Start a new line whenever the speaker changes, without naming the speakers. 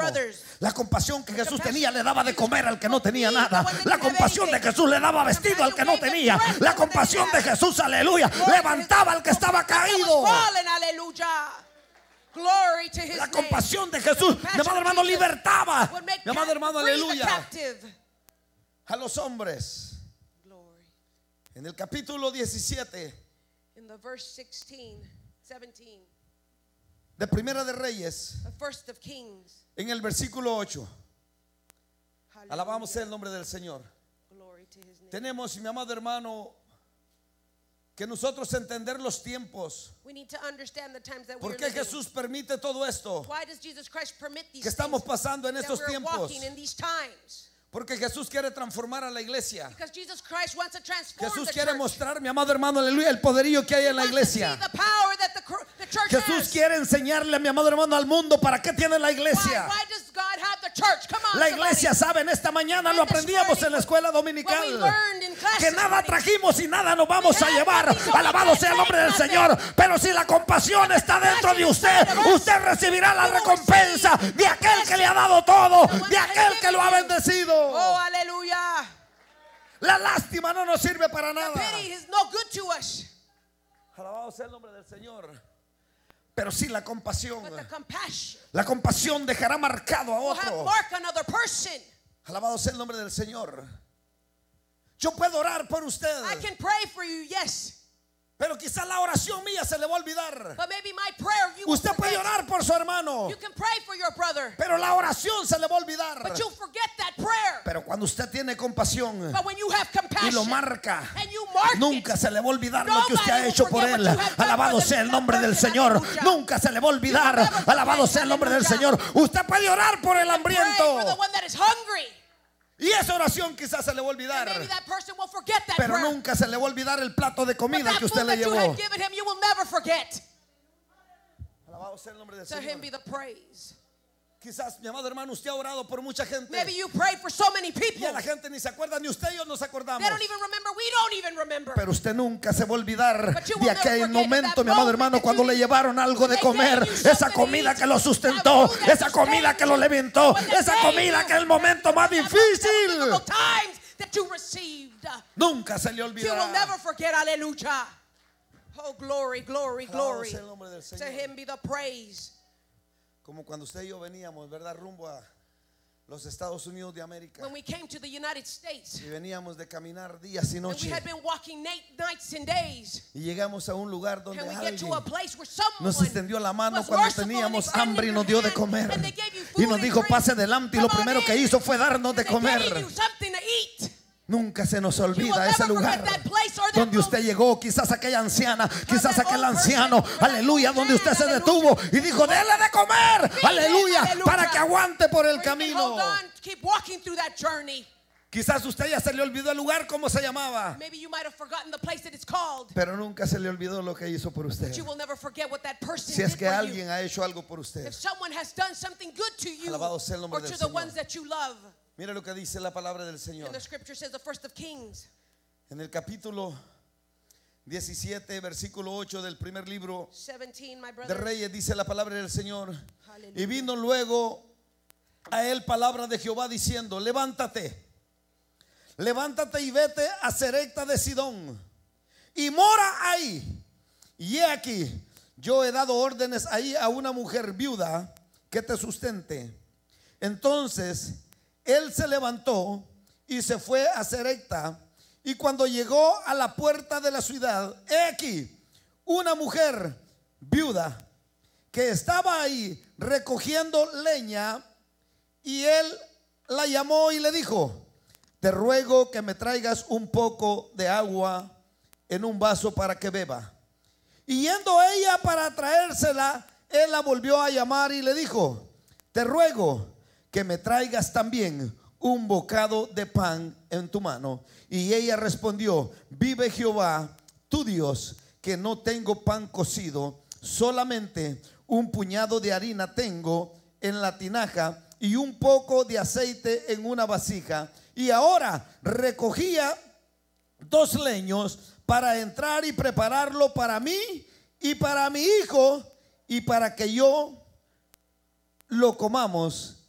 others.
La compasión que Jesús tenía le daba de comer al que no tenía nada. La compasión de Jesús le daba vestido al que no tenía. La compasión de Jesús, aleluya, levantaba al que estaba caído. La compasión de Jesús, mi amado hermano, libertaba, mi amado hermano, aleluya, a los hombres. En el capítulo 17 de Primera de Reyes, en el versículo 8, alabamos el nombre del Señor. Tenemos, mi amado hermano, que nosotros entender los tiempos. ¿Por qué Jesús permite todo esto que estamos pasando en estos tiempos? Porque Jesús quiere transformar a la iglesia. Jesús quiere mostrar, mi amado hermano, aleluya, el poderío que hay en la iglesia. Jesús quiere enseñarle, mi amado hermano, al mundo para qué tiene la iglesia. La iglesia sabe, en esta mañana lo aprendíamos en la escuela dominical, que nada trajimos y nada nos vamos a llevar. Alabado sea el nombre del Señor. Pero si la compasión está dentro de usted, usted recibirá la recompensa de aquel que le ha dado todo, de aquel que lo ha bendecido.
Oh, aleluya.
La lástima no nos sirve para nada.
Pity is no good to us.
Alabado sea el nombre del Señor. Pero sí la compasión.
But the compassion
La compasión dejará marcado a
will have
otro.
mark another person.
Alabado sea el nombre del Señor. Yo puedo orar por usted,
I can pray for you, yes.
pero quizás la oración mía se le va a olvidar.
But maybe my prayer you will
Usted puede
forget.
orar por su hermano,
You can pray for your brother,
pero la oración se le va a olvidar.
but you'll forget that prayer.
Pero cuando usted tiene compasión
But when you have
y lo
compassion
marca,
and you mark
nunca
it,
se le va a olvidar lo que usted ha
Nobody will
hecho por
forget
él.
what you have done
Alabado
for them.
sea el nombre del
That person,
Señor.
hallelujah.
Nunca se le va a olvidar.
You will never
Alabado
forget,
sea el nombre del
hallelujah.
Señor. Usted puede orar por el
pray for the
hambriento,
one that is hungry.
y esa oración quizás se le va a
And
olvidar.
maybe that person will forget that
Pero
prayer.
nunca se le va a olvidar el plato de
But
comida
that
que usted
food
le
that you
llevó.
have given him, you will never forget.
Alabado sea el nombre del
To him
Señor.
be the praise.
Quizás, mi amado hermano, usted ha orado por mucha gente
Maybe you prayed for so many people.
y a la gente ni se acuerda, ni usted y yo nos acordamos.
They don't even remember. We don't even remember.
Pero usted nunca se va a olvidar
But you will
de
never
aquel
forget
momento,
that
mi amado
moment
hermano,
that
cuando
you
le llevaron algo de
they
comer,
gave you something
esa
to
comida
eat,
que lo
that
sustentó,
food that
esa comida que lo levantó,
when they
esa
gave
comida
you
que en el momento más
that
difícil
difficult times that you received.
nunca se le
You will
olvidará.
never forget. Hallelujah. Oh, glory, glory,
Alabado
glory.
sea el nombre del
To
Señor.
him be the praise.
Como cuando usted y yo veníamos, ¿verdad?, rumbo a los Estados Unidos de América,
When we came to the United States,
y veníamos de caminar días y
and we
noches,
had been walking nights and days,
y llegamos a un lugar donde
and we get to
alguien
a place where someone
nos extendió la mano
was
cuando
merciful and
teníamos
extended
hambre y
their
nos dio de
hand,
comer,
and they gave you food
y nos
and
dijo
drink.
pase adelante, y lo
Come on
primero que
in.
hizo fue darnos de
They gave
comer.
you something to eat.
Nunca se nos
You will
olvida ese
never
lugar
forget that place or that
donde usted
moment.
llegó, quizás aquella anciana, quizás
that
aquel
old person,
anciano,
or that
aleluya,
old
donde usted
man,
se
aleluya.
detuvo y dijo, dele de comer,
Feed him,
aleluya,
aleluya.
para que aguante por el
Where you can
camino.
hold on, keep walking through that journey.
Quizás usted ya se le olvidó el lugar, cómo se llamaba,
Maybe you might have forgotten the place that it's called,
pero nunca se le olvidó lo que hizo por usted.
but you will never forget what that person
Si es
did
que
for you.
alguien ha hecho algo por usted,
If someone has done something good to you,
Alabado sea el nombre
or
del
to the
Señor.
ones that you love.
mire lo que dice la palabra del Señor.
And the scripture says, the first of Kings,
En el capítulo 17, versículo 8 del primer libro
17, my
de
brother.
Reyes, dice la palabra del Señor.
Hallelujah.
Y vino luego a él palabra de Jehová diciendo, levántate y vete a Serepta de Sidón y mora ahí. Y he aquí, yo he dado órdenes ahí a una mujer viuda que te sustente. Entonces él se levantó y se fue a Serepta. Y cuando llegó a la puerta de la ciudad, he aquí una mujer viuda que estaba ahí recogiendo leña, y él la llamó y le dijo, te ruego que me traigas un poco de agua en un vaso para que beba. Y yendo ella para traérsela, él la volvió a llamar y le dijo, te ruego que me traigas también un bocado de pan en tu mano. Y ella respondió, vive Jehová tu Dios, que no tengo pan cocido, solamente un puñado de harina tengo en la tinaja y un poco de aceite en una vasija. Y ahora recogía 2 leños para entrar y prepararlo para mí y para mi hijo, y para que yo lo comamos